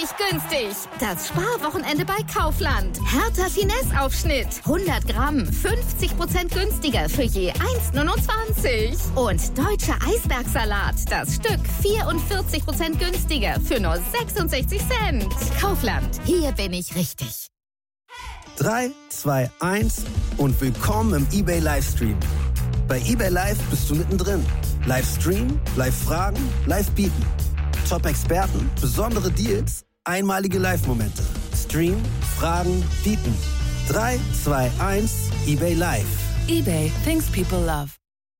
günstig. Das Sparwochenende bei Kaufland. Hertha Finesse-Aufschnitt. 100 Gramm, 50% günstiger für je 1,29. Und deutscher Eisbergsalat. Das Stück 44% günstiger für nur 66 Cent. Kaufland. Hier bin ich richtig. 3, 2, 1 und willkommen im eBay Livestream. Bei eBay Live bist du mittendrin. Livestream, Live-Fragen, Live-Bieten. Top-Experten, besondere Deals, einmalige Live-Momente. Stream, Fragen, Bieten. 3, 2, 1, eBay Live. eBay, things people love.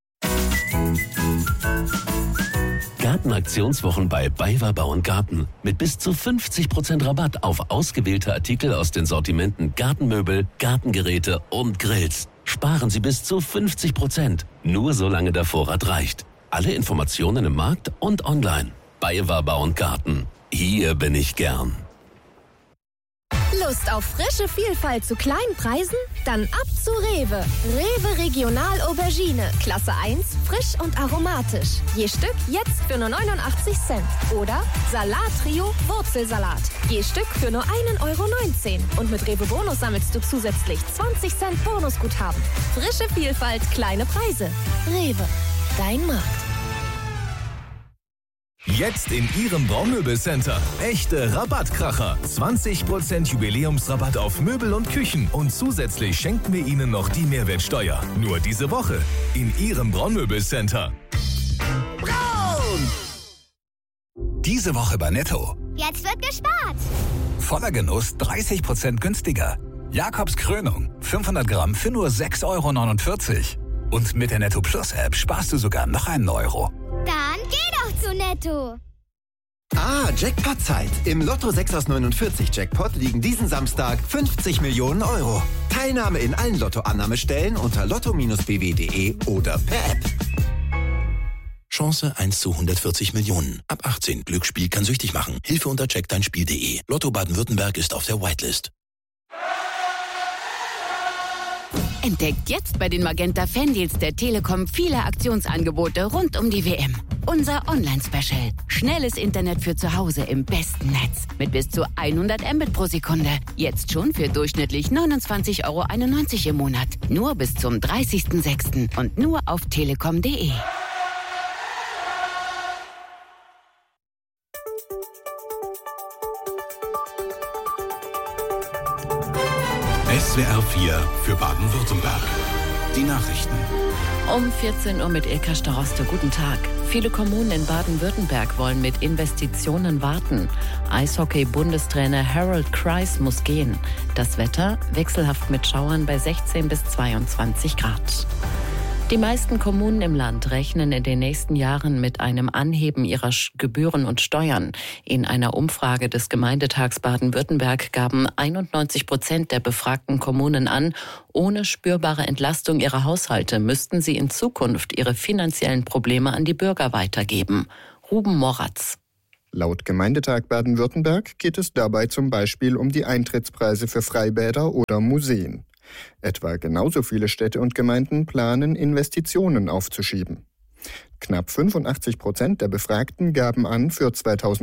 Gartenaktionswochen bei BayWa Bau & Garten. Mit bis zu 50% Rabatt auf ausgewählte Artikel aus den Sortimenten Gartenmöbel, Gartengeräte und Grills. Sparen Sie bis zu 50%. Nur solange der Vorrat reicht. Alle Informationen im Markt und online. BayWa Bau & Garten. Hier bin ich gern. Lust auf frische Vielfalt zu kleinen Preisen? Dann ab zu Rewe. Rewe Regional Aubergine. Klasse 1, frisch und aromatisch. Je Stück jetzt für nur 89 Cent. Oder Salat-Trio Wurzelsalat. Je Stück für nur 1,19 €. Und mit Rewe Bonus sammelst du zusätzlich 20 Cent Bonusguthaben. Frische Vielfalt, kleine Preise. Rewe, dein Markt. Jetzt in Ihrem Braumöbelcenter. Echte Rabattkracher. 20% Jubiläumsrabatt auf Möbel und Küchen. Und zusätzlich schenken wir Ihnen noch die Mehrwertsteuer. Nur diese Woche in Ihrem Braumöbelcenter. Braun! Diese Woche bei Netto. Jetzt wird gespart. Voller Genuss 30% günstiger. Jakobs Krönung. 500 Gramm für nur 6,49 €. Und mit der Netto Plus App sparst du sogar noch einen Euro. Dann geh doch zu Netto. Jackpot-Zeit. Im Lotto 6 aus 49 Jackpot liegen diesen Samstag 50 Millionen €. Teilnahme in allen Lottoannahmestellen unter lotto-bw.de oder per App. Chance 1 zu 140 Millionen. Ab 18. Glücksspiel kann süchtig machen. Hilfe unter checkdeinspiel.de. Lotto Baden-Württemberg ist auf der Whitelist. Entdeckt jetzt bei den Magenta Fandeals der Telekom viele Aktionsangebote rund um die WM. Unser Online-Special. Schnelles Internet für zu Hause im besten Netz. Mit bis zu 100 Mbit pro Sekunde. Jetzt schon für durchschnittlich 29,91 € im Monat. Nur bis zum 30.06. und nur auf telekom.de. SWR 4 für Baden-Württemberg. Die Nachrichten. Um 14 Uhr mit Ilka Staroste. Guten Tag. Viele Kommunen in Baden-Württemberg wollen mit Investitionen warten. Eishockey-Bundestrainer Harold Kreis muss gehen. Das Wetter wechselhaft mit Schauern bei 16 bis 22 Grad. Die meisten Kommunen im Land rechnen in den nächsten Jahren mit einem Anheben ihrer Gebühren und Steuern. In einer Umfrage des Gemeindetags Baden-Württemberg gaben 91% der befragten Kommunen an, ohne spürbare Entlastung ihrer Haushalte müssten sie in Zukunft ihre finanziellen Probleme an die Bürger weitergeben. Ruben Moratz. Laut Gemeindetag Baden-Württemberg geht es dabei zum Beispiel um die Eintrittspreise für Freibäder oder Museen. Etwa genauso viele Städte und Gemeinden planen, Investitionen aufzuschieben. Knapp 85% der Befragten gaben an, für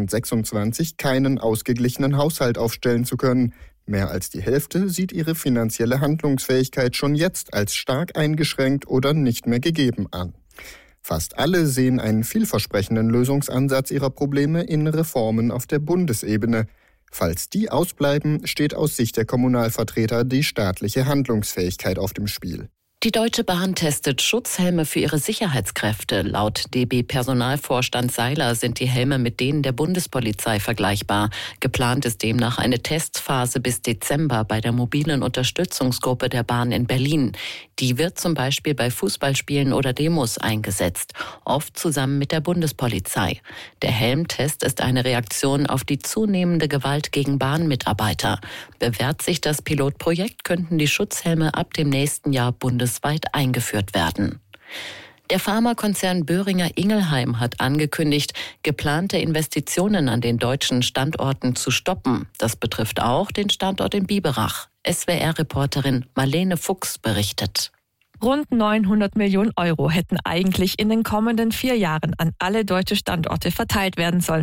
2026 keinen ausgeglichenen Haushalt aufstellen zu können. Mehr als die Hälfte sieht ihre finanzielle Handlungsfähigkeit schon jetzt als stark eingeschränkt oder nicht mehr gegeben an. Fast alle sehen einen vielversprechenden Lösungsansatz ihrer Probleme in Reformen auf der Bundesebene. Falls die ausbleiben, steht aus Sicht der Kommunalvertreter die staatliche Handlungsfähigkeit auf dem Spiel. Die Deutsche Bahn testet Schutzhelme für ihre Sicherheitskräfte. Laut DB-Personalvorstand Seiler sind die Helme mit denen der Bundespolizei vergleichbar. Geplant ist demnach eine Testphase bis Dezember bei der mobilen Unterstützungsgruppe der Bahn in Berlin. Die wird zum Beispiel bei Fußballspielen oder Demos eingesetzt, oft zusammen mit der Bundespolizei. Der Helmtest ist eine Reaktion auf die zunehmende Gewalt gegen Bahnmitarbeiter. Bewährt sich das Pilotprojekt, könnten die Schutzhelme ab dem nächsten Jahr bundesweit eingeführt werden. Der Pharmakonzern Boehringer Ingelheim hat angekündigt, geplante Investitionen an den deutschen Standorten zu stoppen. Das betrifft auch den Standort in Biberach. SWR-Reporterin Marlene Fuchs berichtet. Rund 900 Millionen € hätten eigentlich in den kommenden 4 Jahren an alle deutsche Standorte verteilt werden sollen.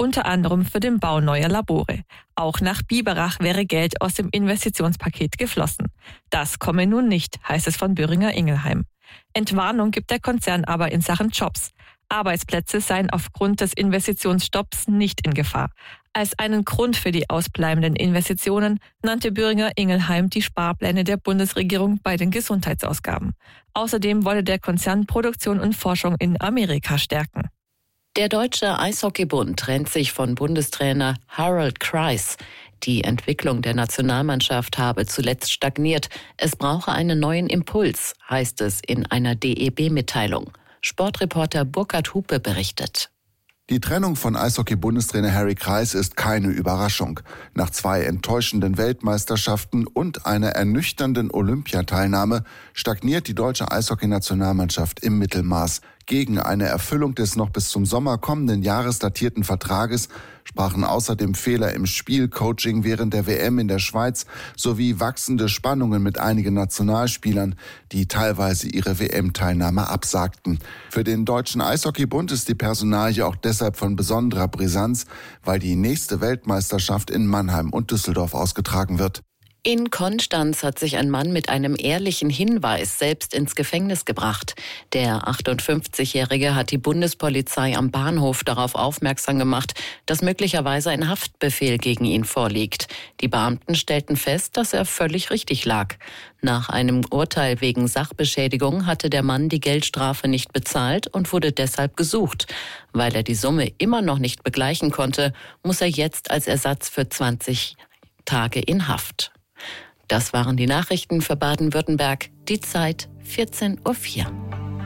unter anderem für den Bau neuer Labore. Auch nach Biberach wäre Geld aus dem Investitionspaket geflossen. Das komme nun nicht, heißt es von Boehringer Ingelheim. Entwarnung gibt der Konzern aber in Sachen Jobs. Arbeitsplätze seien aufgrund des Investitionsstopps nicht in Gefahr. Als einen Grund für die ausbleibenden Investitionen nannte Boehringer Ingelheim die Sparpläne der Bundesregierung bei den Gesundheitsausgaben. Außerdem wolle der Konzern Produktion und Forschung in Amerika stärken. Der Deutsche Eishockeybund trennt sich von Bundestrainer Harold Kreis. Die Entwicklung der Nationalmannschaft habe zuletzt stagniert. Es brauche einen neuen Impuls, heißt es in einer DEB-Mitteilung. Sportreporter Burkhard Hupe berichtet. Die Trennung von Eishockey-Bundestrainer Harry Kreis ist keine Überraschung. Nach 2 enttäuschenden Weltmeisterschaften und einer ernüchternden Olympiateilnahme stagniert die deutsche Eishockey-Nationalmannschaft im Mittelmaß. Gegen eine Erfüllung des noch bis zum Sommer kommenden Jahres datierten Vertrages sprachen außerdem Fehler im Spielcoaching während der WM in der Schweiz sowie wachsende Spannungen mit einigen Nationalspielern, die teilweise ihre WM-Teilnahme absagten. Für den Deutschen Eishockeybund ist die Personalie auch deshalb von besonderer Brisanz, weil die nächste Weltmeisterschaft in Mannheim und Düsseldorf ausgetragen wird. In Konstanz hat sich ein Mann mit einem ehrlichen Hinweis selbst ins Gefängnis gebracht. Der 58-Jährige hat die Bundespolizei am Bahnhof darauf aufmerksam gemacht, dass möglicherweise ein Haftbefehl gegen ihn vorliegt. Die Beamten stellten fest, dass er völlig richtig lag. Nach einem Urteil wegen Sachbeschädigung hatte der Mann die Geldstrafe nicht bezahlt und wurde deshalb gesucht. Weil er die Summe immer noch nicht begleichen konnte, muss er jetzt als Ersatz für 20 Tage in Haft. Das waren die Nachrichten für Baden-Württemberg. Die Zeit 14:04 Uhr.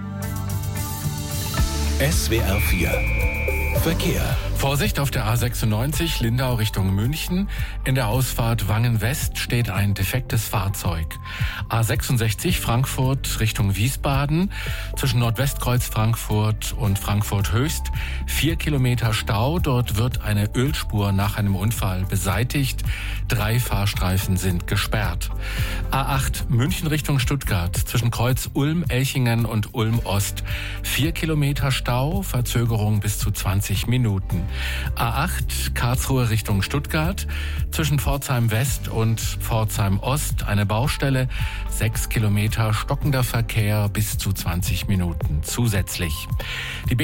SWR 4 Verkehr. Vorsicht auf der A96 Lindau Richtung München. In der Ausfahrt Wangen-West steht ein defektes Fahrzeug. A66 Frankfurt Richtung Wiesbaden. Zwischen Nordwestkreuz Frankfurt und Frankfurt Höchst 4 Kilometer Stau. Dort wird eine Ölspur nach einem Unfall beseitigt. 3 Fahrstreifen sind gesperrt. A8 München Richtung Stuttgart. Zwischen Kreuz Ulm-Elchingen und Ulm-Ost 4 Kilometer Stau. Verzögerung bis zu 20 Minuten. A8 Karlsruhe Richtung Stuttgart. Zwischen Pforzheim West und Pforzheim Ost eine Baustelle. 6 Kilometer stockender Verkehr bis zu 20 Minuten zusätzlich. Die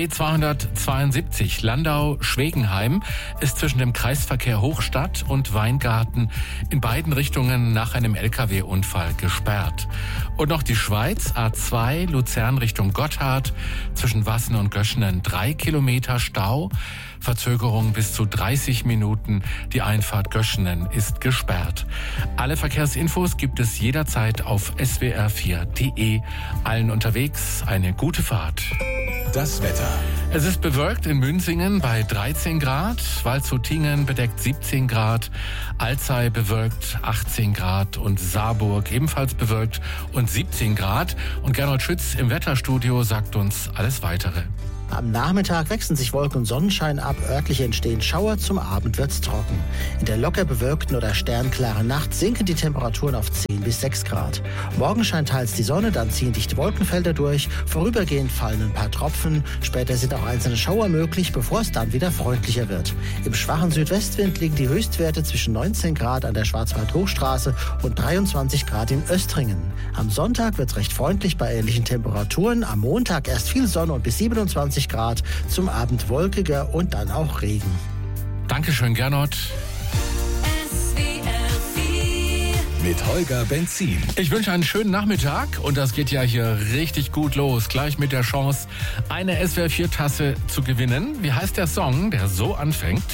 B272 Landau-Schwegenheim ist zwischen dem Kreisverkehr Hochstadt und Weingarten in beiden Richtungen nach einem Lkw-Unfall gesperrt. Und noch die Schweiz, A2 Luzern Richtung Gotthard, zwischen Wassen und Göschenen 3 Kilometer Stau. Verzögerung bis zu 30 Minuten. Die Einfahrt Göschenen ist gesperrt. Alle Verkehrsinfos gibt es jederzeit auf swr4.de. Allen unterwegs eine gute Fahrt. Das Wetter. Es ist bewölkt in Münsingen bei 13 Grad, Waldshutingen bedeckt 17 Grad, Alzey bewölkt 18 Grad und Saarburg ebenfalls bewölkt und 17 Grad. Und Gernot Schütz im Wetterstudio sagt uns alles Weitere. Am Nachmittag wechseln sich Wolken und Sonnenschein ab, örtlich entstehen Schauer, zum Abend wird's trocken. In der locker bewölkten oder sternklaren Nacht sinken die Temperaturen auf 10 bis 6 Grad. Morgen scheint teils die Sonne, dann ziehen dichte Wolkenfelder durch, vorübergehend fallen ein paar Tropfen, später sind auch einzelne Schauer möglich, bevor es dann wieder freundlicher wird. Im schwachen Südwestwind liegen die Höchstwerte zwischen 19 Grad an der Schwarzwald-Hochstraße und 23 Grad in Östringen. Am Sonntag wird's recht freundlich bei ähnlichen Temperaturen, am Montag erst viel Sonne und bis 27 Grad, zum Abend wolkiger und dann auch Regen. Dankeschön, Gernot. Mit Holger Benzin. Ich wünsche einen schönen Nachmittag und das geht ja hier richtig gut los. Gleich mit der Chance, eine SWR4-Tasse zu gewinnen. Wie heißt der Song, der so anfängt?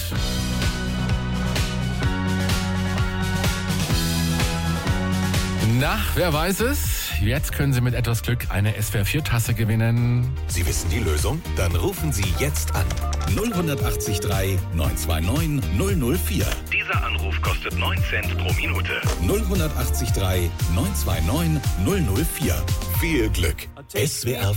Na, wer weiß es? Jetzt können Sie mit etwas Glück eine SWR4-Tasse gewinnen. Sie wissen die Lösung? Dann rufen Sie jetzt an. 0183 929 004. Dieser Anruf kostet 9 Cent pro Minute. 0183 929 004. Viel Glück. SWR4.